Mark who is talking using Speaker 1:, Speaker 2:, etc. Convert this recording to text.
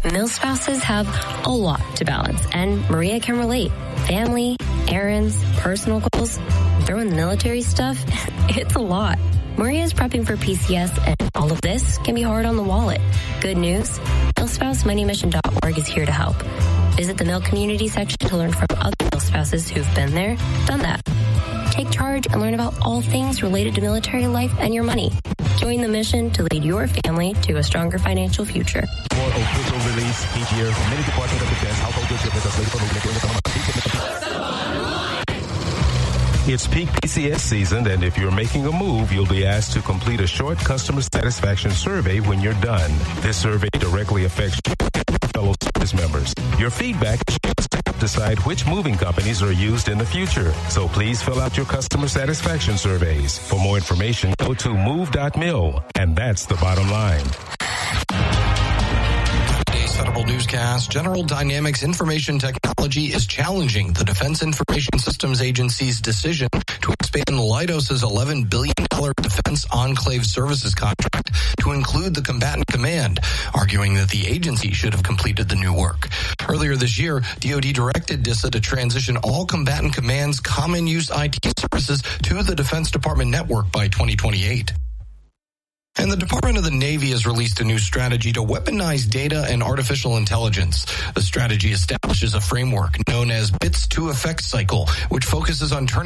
Speaker 1: Milspouses have a lot to balance, and Maria can relate. Family, errands, personal goals, throw in the military stuff, it's a lot. Maria is prepping for PCS, and all of this can be hard on the wallet. Good news, MilSpouseMoneyMission.org is here to help. Visit the Mill Community section to learn from other Milspouses who've been there, done that. Take charge and learn about all things related to military life and your money. Join the mission to lead your family to a stronger financial future.
Speaker 2: For official release each year, many Department of Defense household goods It's peak PCS season, and if you're making a move, you'll be asked to complete a short customer satisfaction survey when you're done. This survey directly affects fellow service members. Your feedback helps decide which moving companies are used in the future. So please fill out your customer satisfaction surveys. For more information, go to move.mil, and that's the bottom line.
Speaker 3: Federal Newscast. General Dynamics Information Technology is challenging the Defense Information Systems Agency's decision to expand Leidos's $11 billion Defense Enclave Services contract to include the Combatant Command, arguing that the agency should have completed the new work. Earlier this year, DoD directed DISA to transition all Combatant Command's common use IT services to the Defense Department network by 2028. And the Department of the Navy has released a new strategy to weaponize data and artificial intelligence. The strategy establishes a framework known as BITS to Effect Cycle, which focuses on turning